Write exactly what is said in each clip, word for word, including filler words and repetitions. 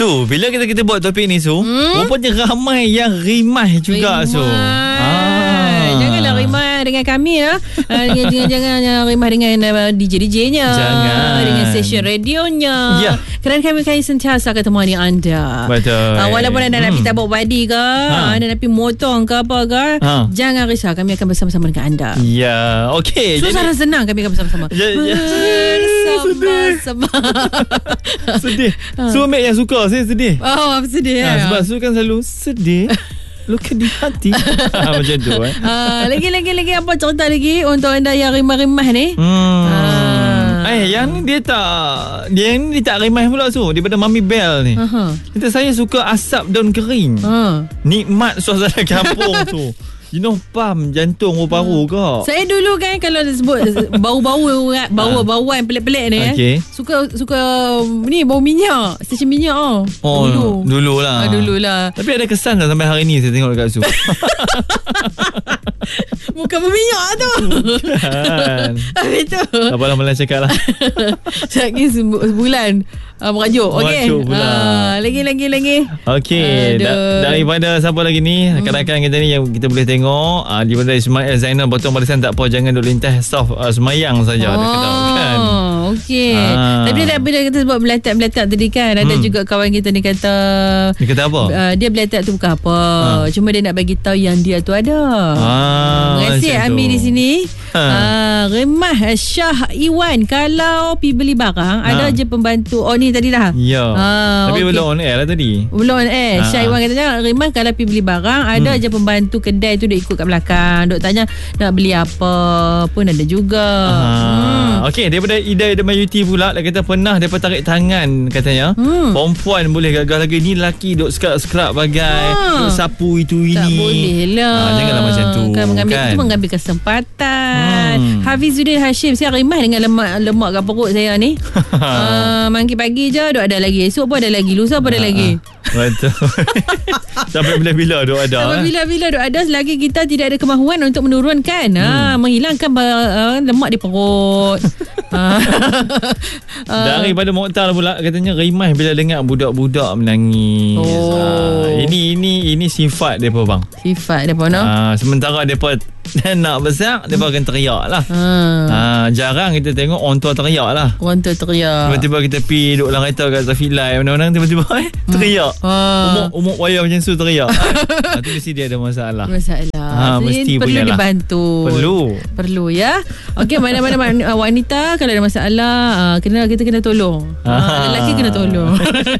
Su, bila kita kita buat topik ni Su, hmm? rupanya ramai yang rimah juga rimah. Su. Ah. Janganlah rimah dengan kami ya. Uh, jangan jangan rimah dengan uh, D J D J-nya. Jangan. Dengan stesen radionya. Ya. Kerana kami akan sentiasa akan temani anda. Betul. Uh, walaupun anda hmm. nak pergi tabuk badi ke, ha. anda nak pergi motong ke apa ke, ha. jangan risau, kami akan bersama-sama dengan anda. Ya, okey. Susah dan senang kami akan bersama-sama. Ya, ya. Bersama-sama. Sedih. Su ambil yang suka, saya sedih. Oh, apa sedih ha, ya? Sebab Su kan selalu sedih. Luka di hati. Macam tu eh. Uh, lagi-lagi lagi apa cerita lagi untuk anda yang rimah-rimah ni? Hmm. Uh. Eh, yang ni dia tak, dia ni dia tak rimah pula Su, daripada Mami Bell ni. Uh-huh. Kita saya suka asap daun kering. Uh. Nikmat suasana kampung tu. You know, pam jantung paru-paru ke? Saya dulu kan kalau sebut bau-bau bau-bauan pelik-pelik ni okay. eh, suka suka ni bau minyak, stesen minyak oh. Oh, dulu. Dululah. Ah, dululah. Tapi ada kesan tak sampai hari ni saya tengok dekat Su. Bukan berminyak tu. Bukan. Itu. Apa lama-lama cakap lah. Lagi sebulan uh, merajuk. Okey. Uh, lagi lagi lagi. Okey. Da- daripada siapa lagi ni? Hmm. Kadang-kadang kita ni yang kita boleh tengok uh, daripada Ismail Zainal Botong Barisan tak apa, jangan duk lintas soft uh, semayang saja. Oh. Dia kata kan. Okey. Ah. Tapi bila, bila kita sebut beletak-beletak tadi kan, ada hmm. juga kawan kita ni kata dia kata apa? Uh, dia beletak tu bukan apa. Ah. Cuma dia nak bagi tahu yang dia tu ada. Ah. Terima kasih Ami di sini. Ha. Uh, Remah Syah Iwan, kalau pergi beli barang ha. ada je pembantu. Oh ni tadi dah. Ya. Uh, Tapi okay. belum on air lah tadi. Belum on air. Ha. Syah Iwan katanya Remah kalau pergi beli barang ada hmm. je pembantu kedai tu dia ikut kat belakang. Duk tanya nak beli apa pun ada juga. Hmm. Okey, daripada Ida Damayuti pula dia kata pernah depa tarik tangan katanya. Hmm. Perempuan boleh gagal lagi, ni lelaki duk skrap-skrap bagai ha. duk sapu itu ini. Tak boleh lah. Ha, janganlah macam tu. Kan mengambil kan? Itu mengambil kesempatan. Hmm. Hafizuddin Hashim, saya rimah dengan lemak lemak kat perut saya ni. uh, Mangki pagi je duk ada lagi. Esok pun ada lagi. Lusa pun ada lagi. Betul. Sampai bila-bila duk ada. Sampai bila-bila duk ada selagi kita tidak ada kemahuan untuk menurunkan, hmm. ha, menghilangkan uh, lemak di perut. uh, Daripada Mokhtar pula katanya rimah bila dengar budak-budak menangis. Oh. Uh, ini ini ini sifat depa bang. Sifat depa no. Uh, sementara depa nak besar, depa akan teriak lah. Hmm. Uh, jarang kita tengok orang tua teriak lah. Orang tua teriak. Tiba-tiba kita pergi duduk dalam kereta kat traffic light mana-mana tiba-tiba eh teriak. Hmm. Umur umur wayar macam tu teriak. Ha, tu mesti dia ada masalah. Masalah. Ha, mesti perlu punyalah. dibantu. Perlu. Perlu ya. Okey, mana-mana wanita kalau ada masalah uh, kena kita kena tolong. Uh, lelaki kena tolong.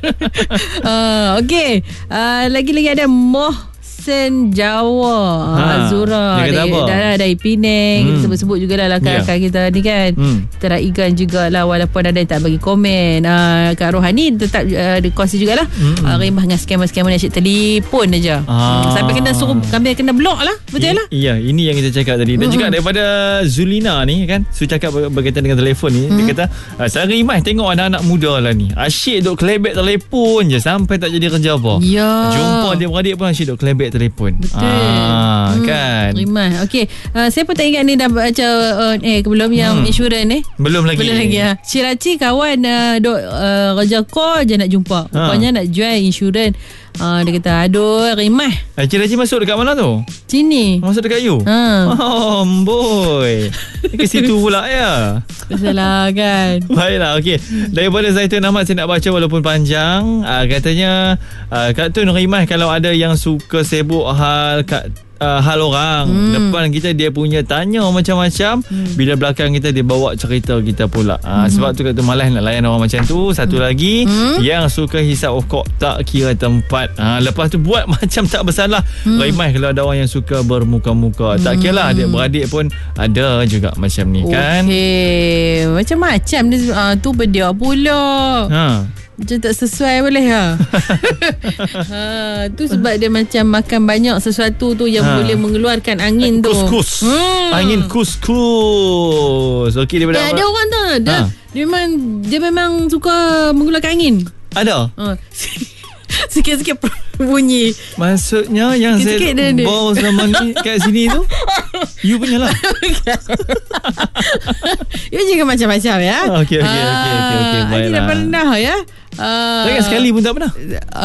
uh, Okey. Uh, lagi-lagi ada Moh Sen Jawa ha, Azura dari, dari, dari Penang. hmm. Kita sebut-sebut jugalah lah kakak yeah. kita ni kan. hmm. Teraikan jugalah walaupun ada yang tak bagi komen. uh, Kak Rohani tetap uh, kongsi jugalah. hmm. uh, Rimah dengan scammer-scammer ni asyik telefon aja. ah. hmm. Sampai kena suruh kami kena block lah. Betul lah. Ya, ini yang kita cakap tadi. Dan hmm. juga daripada Zulina ni kan, Su cakap berkaitan dengan telefon ni. hmm. Dia kata saya rimah tengok anak-anak muda lah ni asyik duk kelebek telefon je sampai tak jadi kerja apa. Ya. Jumpa dia beradik pun asyik duk kelebek telefon. Betul. Ah, hmm. kan. Rimah. Okey. Uh, saya pun tak ingat ni dah baca uh, eh belum yang hmm. insurans ni. Belum lagi. Belum lagi ya. Ciraci kawan uh, duk uh, kerja call je nak jumpa. Rupanya ha. nak jual insurans. Uh, dia kata aduh rimah. Eh, Ciraci masuk dekat mana tu? Sini. Masuk dekat you? Ha. Oh boy. Ke situ pula ya. Salah kan. Baiklah, okey. Daripada Zaitun Ahmad saya nak baca walaupun panjang. Uh, katanya uh, Kak Tun Rimah kalau ada yang suka sibuk hal Kak Uh, hal orang hmm. depan kita dia punya tanya macam-macam. hmm. Bila belakang kita dia bawa cerita kita pula. uh, hmm. Sebab tu Kak tu malas nak layan orang macam tu. Satu hmm. lagi hmm. yang suka hisap okok tak kira tempat. uh, Lepas tu buat macam tak bersalah. hmm. Rimah kalau ada orang yang suka bermuka-muka. hmm. Tak kira lah adik-beradik pun ada juga macam ni kan. Okey, macam-macam dia uh, tu bedia pula. Ha. Macam tak sesuai boleh ha? Ha, tu sebab dia macam makan banyak sesuatu tu yang ha. boleh mengeluarkan angin tu. Kus-kus. Hmm. Angin kus-kus. Okey, daripada ya, ada orang tu dia, ha. dia memang dia memang suka mengeluarkan angin. Ada. Ha. Sikit-sikit bunyi. Maksudnya yang sikit saya bawa selama ni kat sini tu you punya lah. You juga macam-macam ya. Okey okey okey okey. Baiklah. Tidak pernah ya. Uh, Jangan sekali pun tak pernah.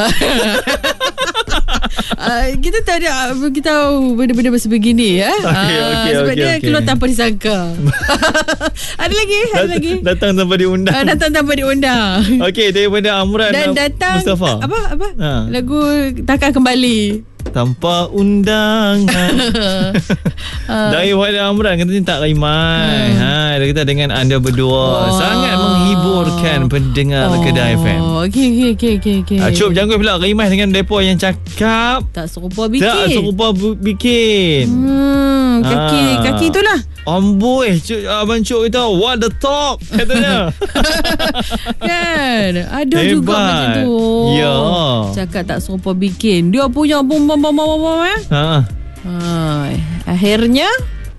Uh, kita tak ada kita tahu benda-benda sebegini ya. Okay, uh, okay, sebab okay, dia okay. keluar tanpa disangka. Ada lagi, ada Dat- lagi. Datang tanpa diundang. Uh, datang tanpa diundang. Okey, daripada Amran Dan datang Mustafa. apa apa? Ha. Lagu Takkan Kembali. Tanpa undangan. uh, Daripada Amran katanya tak rimai. Hmm. Ha, dia kata dengan anda berdua Oh. sangat menghiburkan pendengar oh, Kedah F M. Okey okey okey okey okey. Ah, Cuk Janggut pula rimai dengan depa yang cakap Tak serupa bikin. tak serupa bu- bikin. Hmm, kaki Ah. kaki itulah. Amboi, Cuk, Abang Cuk kata what the talk katanya. Kan? Ada Hebat. juga macam tu. Ya. Cakap tak serupa bikin. Dia punya bom bom bom bom bom eh. Ha. Ha, akhirnya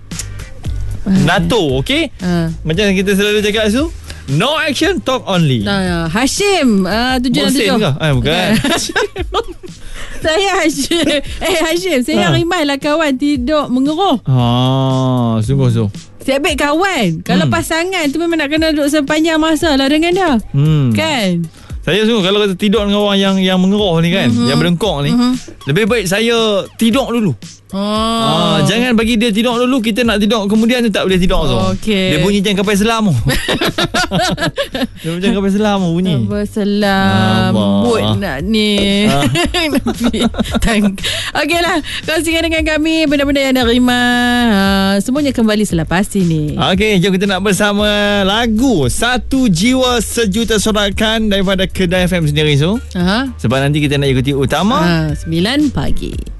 NATO, okey? ha. Macam kita selalu cakap tu, no action, talk only. Nah, Hashim uh, tujuh dan Mohsin tujuh. ke? Eh, bukan. Saya Hashim. Eh Hashim, saya Ha. rimai lah kawan tidur mengeruh. Ha, sungguh-sungguh. Saya baik kawan. Kalau Hmm. pasangan tu memang nak kena duduk sepanjang masa lah dengan dia. Hmm. Kan? Saya sungguh kalau kata tidur dengan orang yang yang mengeruh ni kan, mm-hmm. yang berdengkok ni, Mhm. lebih baik saya tidur dulu. Oh. Ah, jangan bagi dia tidur dulu, kita nak tidur kemudian dia tak boleh tidur tu. Okey. Dia bunyi macam kapal selam tu. Dia macam kapal selam tu bunyi. Berselam Allah. Mood nak ni Ah. Thank- Okey lah, kongsikan dengan kami benda-benda yang nak rimah. uh, Semuanya kembali selepas ini. Okey, jom kita nak bersama lagu Satu Jiwa Sejuta Sorakan daripada Kedah F M sendiri tu. Aha. Sebab nanti kita nak ikuti utama. Ah, sembilan pagi.